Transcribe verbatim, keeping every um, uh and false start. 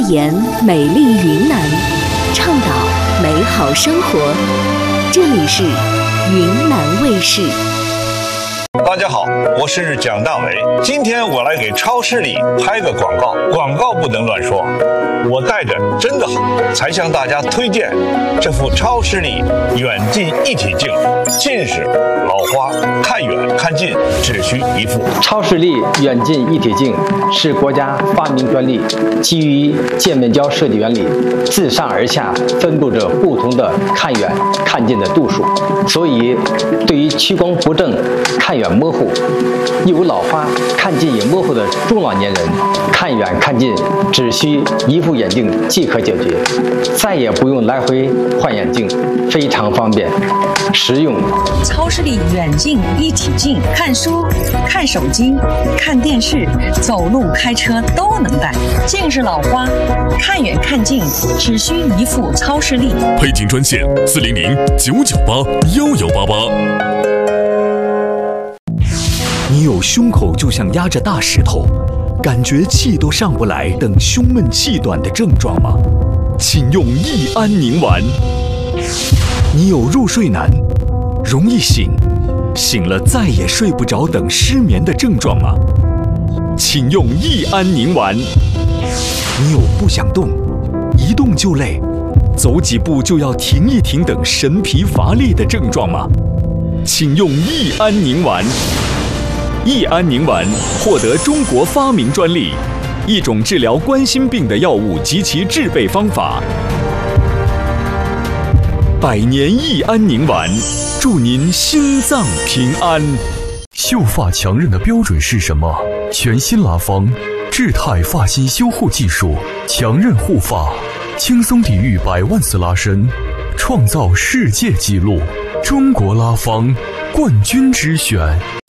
言美丽云南，倡导美好生活。这里是云南卫视。 大家好，我是蒋大为。今天我来给超市里拍个广告，广告不能乱说。我带着真的好，才向大家推荐这副超视力远近一体镜。近视、老花，看远看近只需一副。 超视力远近一体镜是国家发明专利，基于界面胶设计原理，自上而下分布着不同的看远看近的度数，所以对于屈光不正、看远模糊、有老花、看近也模糊的中老年人，看远看近只需一副眼镜即可解决，再也不用来回换眼镜，非常方便实用。 超视力远近一体镜，看书、看手机、看电视、走路、开车都能戴。近视老花，看远看近只需一副超视力。 配镜专线四零零九九八幺幺八八。 你有胸口就像压着大石头，感觉气都上不来等胸闷气短的症状吗？请用益安宁丸。你有入睡难、容易醒、醒了再也睡不着等失眠的症状吗？请用益安宁丸。你有不想动、一动就累、走几步就要停一停等神疲乏力的症状吗？请用益安宁丸。益安宁丸获得中国发明专利，一种治疗冠心病的药物及其制备方法。百年益安宁丸，祝您心脏平安。 秀发强韧的标准是什么？全新拉芳智泰发型修护技术，强韧护发，轻松抵御百万次拉伸，创造世界纪录。中国拉芳冠军之选。